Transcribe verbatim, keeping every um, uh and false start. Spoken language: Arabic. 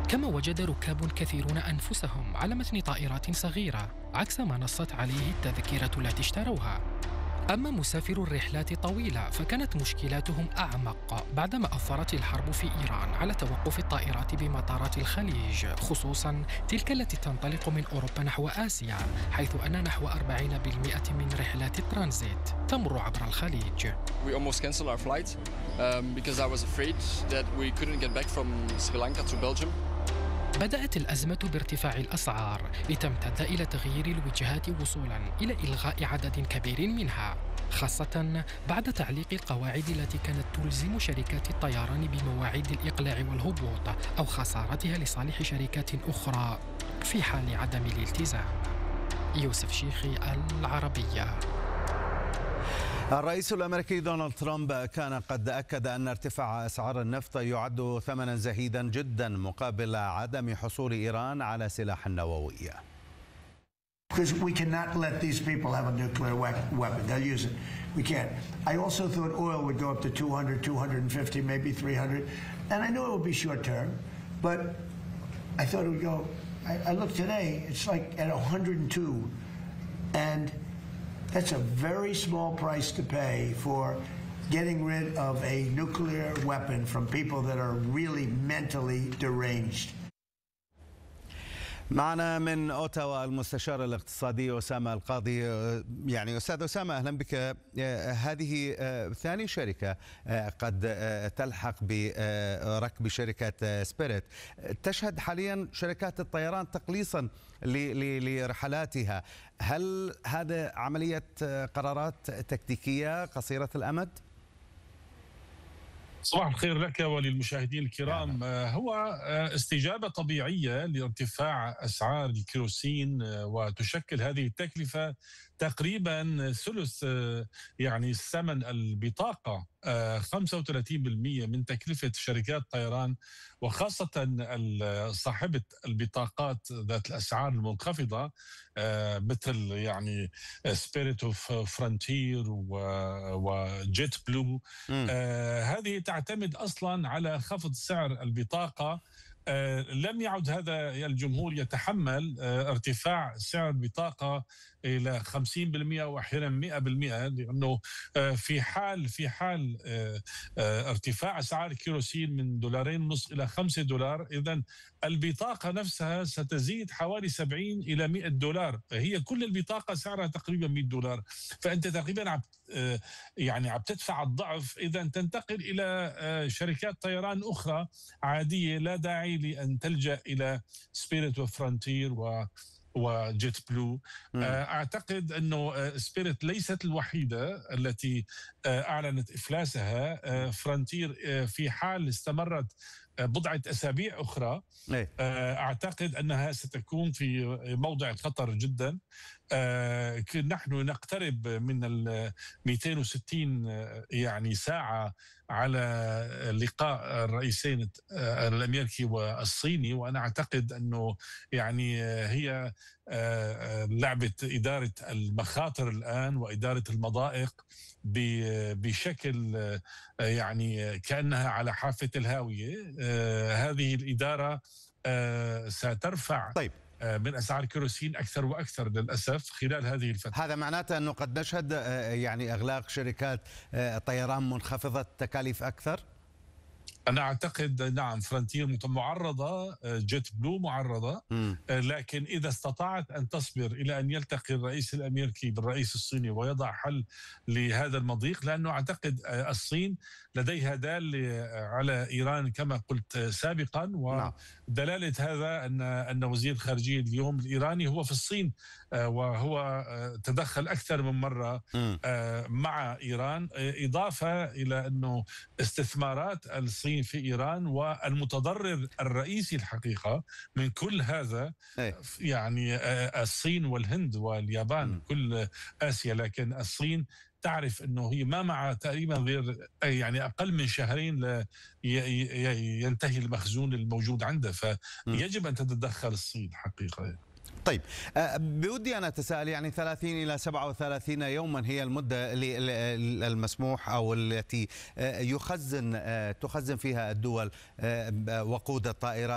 كما وجد ركاب كثيرون أنفسهم على متن طائرات صغيرة عكس ما نصت عليه التذكرة التي اشتروها. أما مسافرو الرحلات الطويلة فكانت مشكلاتهم أعمق بعدما أثرت الحرب في إيران على توقف الطائرات بمطارات الخليج، خصوصاً تلك التي تنطلق من أوروبا نحو آسيا، حيث أن نحو أربعين بالمئة من رحلات الترانزيت تمر عبر الخليج. We almost canceled our flight um, because I was afraid that we couldn't get back from Sri Lanka to Belgium. بدأت الأزمة بارتفاع الأسعار لتمتد إلى تغيير الوجهات وصولاً إلى إلغاء عدد كبير منها، خاصة بعد تعليق القواعد التي كانت تلزم شركات الطيران بمواعيد الإقلاع والهبوط أو خسارتها لصالح شركات أخرى في حال عدم الالتزام. يوسف شيخي، العربية. الرئيس الأمريكي دونالد ترامب كان قد أكد أن ارتفاع أسعار النفط يعد ثمنا زهيدا جدا مقابل عدم حصول إيران على سلاح نووي. Because we cannot let these people have a nuclear weapon. They'll use it. We can't. I also thought oil would go up to two hundred, two fifty, maybe three hundred. And I knew it would be short term, but I thought it would go. I, I looked today, it's like at one hundred two. And that's a very small price to pay for getting rid of a nuclear weapon from people that are really mentally deranged. معنا من أوتاوا المستشار الاقتصادي أسامة القاضي. يعني أستاذ أسامة، أهلا بك. هذه ثاني شركة قد تلحق بركب شركة سبيريت. تشهد حاليا شركات الطيران تقليصا لرحلاتها. هل هذا عملية قرارات تكتيكية قصيرة الأمد؟ صباح الخير لك وللمشاهدين الكرام. هو استجابة طبيعية لارتفاع أسعار الكيروسين، وتشكل هذه التكلفة تقريبا ثلث يعني ثمن البطاقة، خمسة وثلاثين بالمئة من تكلفة شركات الطيران، وخاصة صاحبة البطاقات ذات الأسعار المنخفضة مثل يعني سبيريت اوف فرونتير وجيت بلو. هذه تعتمد أصلا على خفض سعر البطاقة. لم يعد هذا الجمهور يتحمل ارتفاع سعر البطاقة إلى خمسين بالمئة وأحيانا مئة بالمئة، لأنه في حال في حال ارتفاع أسعار الكيروسين من دولارين ونصف إلى خمسة دولار، إذن البطاقة نفسها ستزيد حوالي سبعين إلى مئة دولار. هي كل البطاقة سعرها تقريبا مئة دولار، فأنت تقريبا عم يعني عم تدفع الضعف. إذا تنتقل إلى شركات طيران أخرى عادية، لا داعي لأن تلجأ إلى سبيريت وفرونتير و وجيت بلو. أعتقد أنه سبيريت ليست الوحيدة التي أعلنت إفلاسها. فرونتير في حال استمرت بضعة أسابيع أخرى أعتقد أنها ستكون في موضع خطر جدا. نحن نقترب من ال مئتين وستين يعني ساعة على لقاء الرئيسين الأمريكي والصيني، وأنا أعتقد أنه يعني هي لعبة إدارة المخاطر الآن وإدارة المضائق بشكل يعني كأنها على حافة الهاوية. هذه الإدارة سترفع طيب. من أسعار الكيروسين أكثر وأكثر للأسف خلال هذه الفترة. هذا معناته أنه قد نشهد يعني إغلاق شركات طيران منخفضة تكاليف أكثر؟ أنا أعتقد نعم، فرونتير معرضة، جيت بلو معرضة، م. لكن إذا استطاعت أن تصبر إلى أن يلتقي الرئيس الأمريكي بالرئيس الصيني ويضع حل لهذا المضيق، لأنه أعتقد الصين لديها دال على إيران كما قلت سابقا، ودلالة هذا أن أن وزير الخارجية اليوم الإيراني هو في الصين، وهو تدخل أكثر من مرة مع إيران، إضافة إلى أنه استثمارات الصين في إيران والمتضرر الرئيسي الحقيقة من كل هذا يعني الصين والهند واليابان، م. كل آسيا. لكن الصين تعرف أنه هي ما مع تقريبا غير يعني أقل من شهرين ينتهي المخزون الموجود عنده، فيجب أن تتدخل الصين حقيقة. طيب، بودي أن أتساءل، يعني ثلاثين إلى سبعة وثلاثين يوما هي المدة المسموح أو التي يخزن تخزن فيها الدول وقود الطائرات.